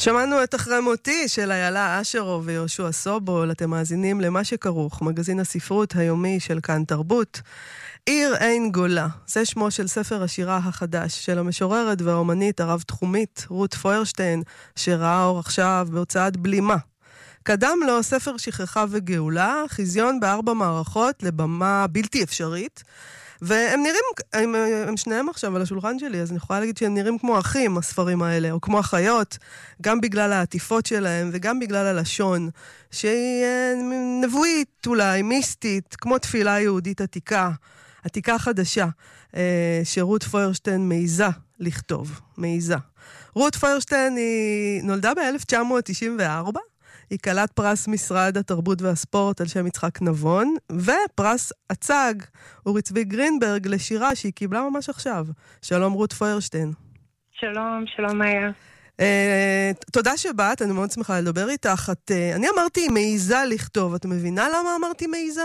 שמענו את אחרי מותי של איילה אשרו ויהושע סובול. אתם מאזינים למה שכרוך, מגזין הספרות היומי של כאן תרבות. עיר אין גולה, זה שמו של ספר השירה החדש של המשוררת והאומנית הרב-תחומית רות פוירשטיין, שראה אור עכשיו בהוצאת בלימה. קדם לו ספר שכחה וגאולה, חיזיון ב4 מערכות לבמה בלתי אפשרית, והם נראים, הם שניהם עכשיו על השולחן שלי, אז אני יכולה להגיד שהם נראים כמו אחים, הספרים האלה, או כמו אחיות, גם בגלל העטיפות שלהם, וגם בגלל הלשון, שהיא נבואית אולי, מיסטית, כמו תפילה יהודית עתיקה, עתיקה חדשה, שרות פוירשטיין מעיזה לכתוב, מעיזה. רות פוירשטיין היא נולדה ב-1994, היא קלת פרס משרד התרבות והספורט על שם יצחק נבון, ופרס הצג אורי צבי גרינברג לשירה שהיא קיבלה ממש עכשיו. שלום רות פוירשטיין. שלום, שלום מאיה. תודה שבאת, אני מאוד שמחה לדבר איתך. אני אמרתי מעיזה לכתוב, את מבינה למה אמרתי מעיזה?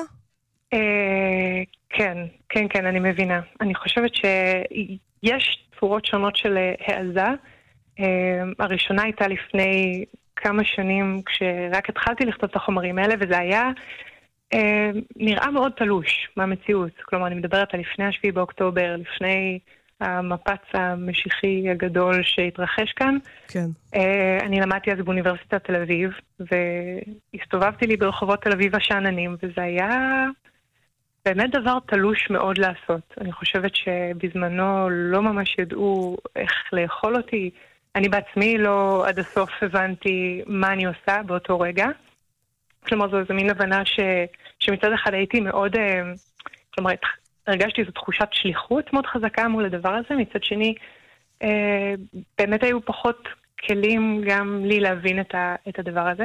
כן, אני מבינה. אני חושבת שיש צורות שונות של העזה. הראשונה הייתה לפני כמה שנים כשרק התחלתי לכתוב את החומרים האלה, וזה היה נראה מאוד תלוש מהמציאות. כלומר, אני מדברת על לפני 7 באוקטובר, לפני המפץ המשיחי הגדול שהתרחש כאן. כן. אני למדתי אז באוניברסיטת תל אביב, והסתובבתי לי ברחובות תל אביב השעננים, וזה היה באמת דבר תלוש מאוד לעשות. אני חושבת שבזמנו לא ממש ידעו איך לאכול אותי. אני בעצמי לא עד הסוף הבנתי מה אני עושה באותו רגע. כלומר, זו מין הבנה שמצד אחד הייתי מאוד, כלומר, הרגשתי איזו תחושת שליחות מאוד חזקה מול הדבר הזה. מצד שני, באמת היו פחות כלים גם לי להבין את הדבר הזה.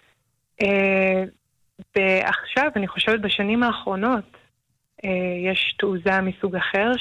ועכשיו, אני חושבת בשנים האחרונות, יש תעוזה מסוג אחר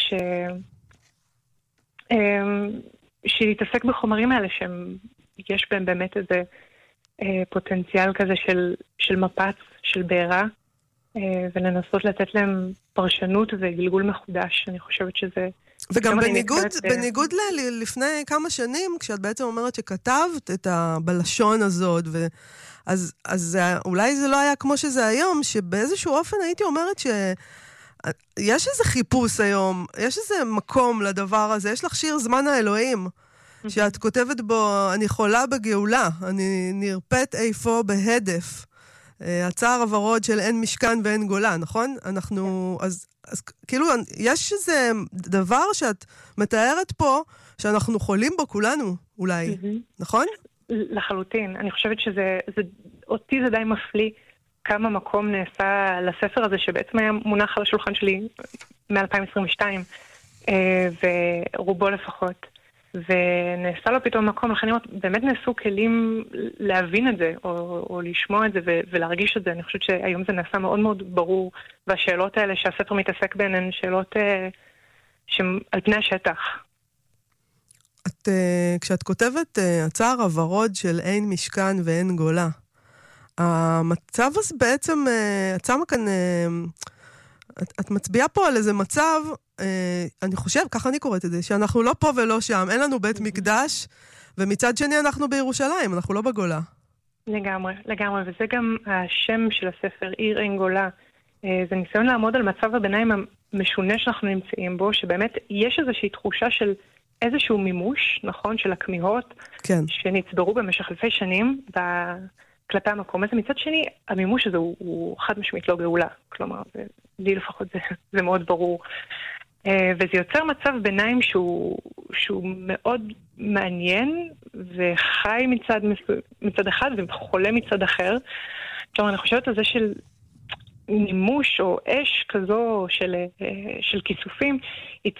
שלהתעסק בחומרים האלה שיש בהם באמת איזה פוטנציאל כזה של מפץ, של בעירה, ולנסות לתת להם פרשנות וגלגול מחודש. אני חושבת שזה... וגם בניגוד לפני כמה שנים, כשאת בעצם אומרת שכתבת בלשון הזאת, אז אולי זה לא היה כמו שזה היום, שבאיזשהו אופן הייתי אומרת יש איזה חיפוש היום, יש איזה מקום לדבר הזה, יש לך שיר זמן האלוהים, שאת כותבת בו, אני חולה בגאולה, אני נרפאת איפה בהדף, הצער הוורוד של אין משכן ואין גולה, נכון? אז כאילו, יש איזה דבר שאת מתארת פה, שאנחנו חולים בו כולנו, אולי, נכון? לחלוטין, אני חושבת אותי זה די מפליא, כמה מקום נעשה לספר הזה, שבעצם היה מונח על השולחן שלי מ-2022, ורובו לפחות. ונעשה לו פתאום מקום, לכן באמת נעשו כלים להבין את זה, או לשמוע את זה ולהרגיש את זה. אני חושבת שהיום זה נעשה מאוד מאוד ברור, והשאלות האלה שהספר מתעסק בהן הן שאלות על פני השטח. כשאת כותבת הצער הוורוד של אין משכן ואין גולה, המצב הזה בעצם, את מצביעה פה על איזה מצב, אני חושב, ככה אני קוראת את זה, שאנחנו לא פה ולא שם, אין לנו בית מקדש, ומצד שני אנחנו בירושלים, אנחנו לא בגולה. לגמרי, וזה גם השם של הספר, עיר אין גולה. זה ניסיון לעמוד על מצב הביניים המשונה שאנחנו נמצאים בו, שבאמת יש איזושהי תחושה של איזשהו מימוש, נכון, של הכמיהות, כן. שנצברו במשך אלפי שנים, כלפי המקום הזה. מצד שני, המימוש הזה הוא חד משמעית לא גאולה. כלומר, לי לפחות זה מאוד ברור. וזה יוצר מצב ביניים שהוא מאוד מעניין, וחי מצד אחד וחולה מצד אחר. כלומר, אני חושבת על זה של מימוש או אש כזו של כיסופים, היא